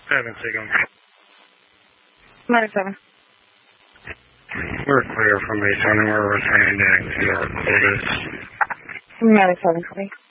7-7. 97. We're clear from Base 1 and we're returning to your quarters. 97, copy.